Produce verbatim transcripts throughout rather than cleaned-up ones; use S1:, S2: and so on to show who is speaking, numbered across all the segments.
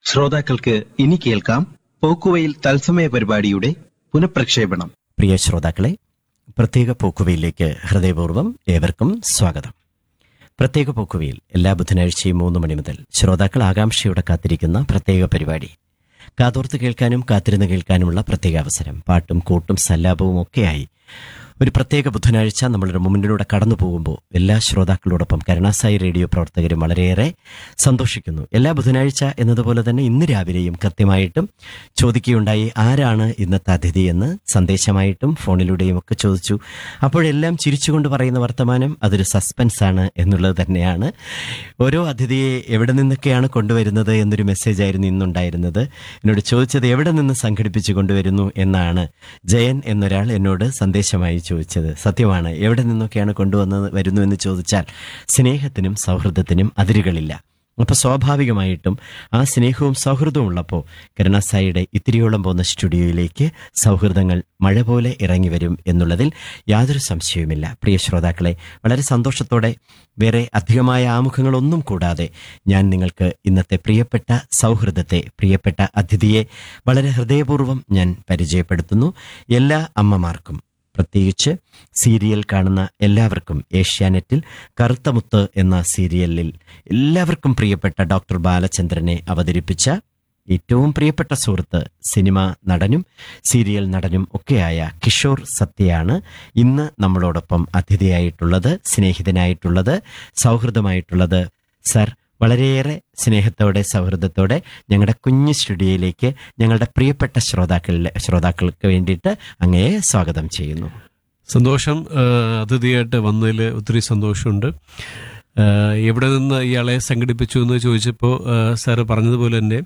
S1: ശ്രോതാക്കൾക്ക് ഇനി കേൾക്കാം പോക്കുവെയിൽ തത്സമയ പരിപാടിയുടെ പുനഃപ്രക്ഷേപണം.
S2: പ്രിയ ശ്രോതാക്കളെ, പ്രത്യേക പോക്കുവെയിലേക്ക് ഹൃദയപൂർവ്വം ഏവർക്കും സ്വാഗതം. പ്രത്യേക പോക്കുവെയിൽ എല്ലാ ബുധനാഴ്ചയും മൂന്ന് മണി മുതൽ ശ്രോതാക്കൾ ആകാംക്ഷയോടെ കാത്തിരിക്കുന്ന പ്രത്യേക പരിപാടി. കാതോർത്ത് കേൾക്കാനും കാത്തിരുന്ന് കേൾക്കാനുമുള്ള പ്രത്യേക അവസരം. പാട്ടും കൂട്ടും സല്ലാപവും ഒക്കെയായി ഒരു പ്രത്യേക ബുധനാഴ്ച നമ്മളുടെ മുന്നിലൂടെ കടന്നു പോകുമ്പോൾ എല്ലാ ശ്രോതാക്കളോടൊപ്പം കരുണാസായി റേഡിയോ പ്രവർത്തകരും വളരെയേറെ സന്തോഷിക്കുന്നു. എല്ലാ ബുധനാഴ്ച എന്നതുപോലെ തന്നെ ഇന്ന് രാവിലെയും കൃത്യമായിട്ടും ചോദിക്കുകയുണ്ടായി ആരാണ് ഇന്നത്തെ അതിഥി എന്ന്. സന്ദേശമായിട്ടും ഫോണിലൂടെയും ഒക്കെ ചോദിച്ചു. അപ്പോഴെല്ലാം ചിരിച്ചുകൊണ്ട് പറയുന്ന വർത്തമാനം അതൊരു സസ്പെൻസാണ് എന്നുള്ളത് തന്നെയാണ്. ഓരോ അതിഥിയെ എവിടെ നിന്നൊക്കെയാണ് കൊണ്ടുവരുന്നത് എന്നൊരു മെസ്സേജായിരുന്നു ഇന്നുണ്ടായിരുന്നത്. എന്നോട് ചോദിച്ചത് എവിടെ നിന്ന് സംഘടിപ്പിച്ചു കൊണ്ടുവരുന്നു എന്നാണ് ജയൻ എന്നൊരാൾ എന്നോട് സന്ദേശമായി ചോദിച്ചത്. സത്യമാണ്, എവിടെ നിന്നൊക്കെയാണ് കൊണ്ടുവന്നത് വരുന്നു എന്ന് ചോദിച്ചാൽ സ്നേഹത്തിനും സൗഹൃദത്തിനും അതിരുകളില്ല. അപ്പോൾ സ്വാഭാവികമായിട്ടും ആ സ്നേഹവും സൗഹൃദവും ഉള്ളപ്പോൾ കരുണാസായിയുടെ ഇത്തിരിയോളം പോകുന്ന സ്റ്റുഡിയോയിലേക്ക് സൗഹൃദങ്ങൾ മഴ പോലെ ഇറങ്ങി വരും എന്നുള്ളതിൽ യാതൊരു സംശയവുമില്ല. പ്രിയ ശ്രോതാക്കളെ, വളരെ സന്തോഷത്തോടെ വേറെ അധികമായ ആമുഖങ്ങളൊന്നും കൂടാതെ ഞാൻ നിങ്ങൾക്ക് ഇന്നത്തെ പ്രിയപ്പെട്ട സൗഹൃദത്തെ, പ്രിയപ്പെട്ട അതിഥിയെ വളരെ ഹൃദയപൂർവ്വം ഞാൻ പരിചയപ്പെടുത്തുന്നു. എല്ലാ അമ്മമാർക്കും, പ്രത്യേകിച്ച് സീരിയൽ കാണുന്ന എല്ലാവർക്കും, ഏഷ്യാനെറ്റിൽ കറുത്തമുത്ത് എന്ന സീരിയലിൽ എല്ലാവർക്കും പ്രിയപ്പെട്ട ഡോക്ടർ ബാലചന്ദ്രനെ അവതരിപ്പിച്ച ഏറ്റവും പ്രിയപ്പെട്ട സുഹൃത്ത്, സിനിമ നടനും സീരിയൽ നടനും ഒക്കെയായ കിഷോർ സത്യയാണ് ഇന്ന് നമ്മളോടൊപ്പം അതിഥിയായിട്ടുള്ളത്, സ്നേഹിതനായിട്ടുള്ളത്, സൗഹൃദമായിട്ടുള്ളത്. സർ, വളരെയേറെ സ്നേഹത്തോടെ സൗഹൃദത്തോടെ ഞങ്ങളുടെ കുഞ്ഞു സ്റ്റുഡിയോയിലേക്ക് ഞങ്ങളുടെ പ്രിയപ്പെട്ട ശ്രോതാക്കളിലെ ശ്രോതാക്കൾക്ക് വേണ്ടിയിട്ട് അങ്ങയെ സ്വാഗതം ചെയ്യുന്നു.
S3: സന്തോഷം. അതിഥിയായിട്ട് വന്നതിൽ ഒത്തിരി സന്തോഷമുണ്ട്. എവിടെ നിന്ന് ഇയാളെ സംഘടിപ്പിച്ചു എന്ന് ചോദിച്ചപ്പോൾ സാറ് പറഞ്ഞതുപോലെ തന്നെ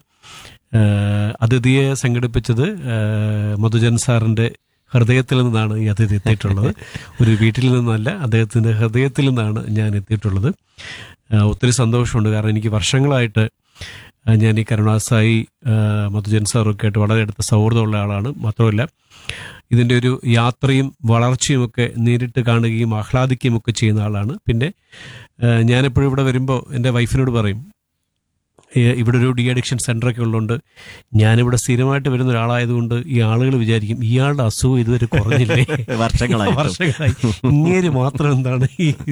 S3: അതിഥിയെ സംഘടിപ്പിച്ചത് മധുജൻ സാറിൻ്റെ ഹൃദയത്തിൽ നിന്നാണ് ഈ അതിഥി എത്തിയിട്ടുള്ളത്. ഒരു വീട്ടിൽ നിന്നല്ല, അദ്ദേഹത്തിൻ്റെ ഹൃദയത്തിൽ നിന്നാണ് ഞാൻ എത്തിയിട്ടുള്ളത്. ഒത്തിരി സന്തോഷമുണ്ട്. കാരണം എനിക്ക് വർഷങ്ങളായിട്ട് ഞാൻ ഈ കരുണാസായി മധുജൻ സാറൊക്കെ ആയിട്ട് വളരെ അടുത്ത സൗഹൃദമുള്ള ആളാണ്. മാത്രമല്ല ഇതിൻ്റെ ഒരു യാത്രയും വളർച്ചയും ഒക്കെ നേരിട്ട് കാണുകയും ആഹ്ലാദിക്കുകയും ഒക്കെ ചെയ്യുന്ന ആളാണ്. പിന്നെ ഞാനെപ്പോഴും ഇവിടെ വരുമ്പോൾ എൻ്റെ വൈഫിനോട് പറയും, ഇവിടെ ഒരു ഡി അഡിക്ഷൻ സെൻ്ററൊക്കെ ഉള്ളതുകൊണ്ട് ഞാനിവിടെ സ്ഥിരമായിട്ട് വരുന്ന ഒരാളായതുകൊണ്ട് ഈ ആളുകൾ വിചാരിക്കും ഇയാളുടെ അസുഖം ഇതുവരെ കുറഞ്ഞില്ലേ,
S2: വർഷങ്ങളായി
S3: വർഷങ്ങളായി ഇങ്ങേര് മാത്രം എന്താണ് ഈ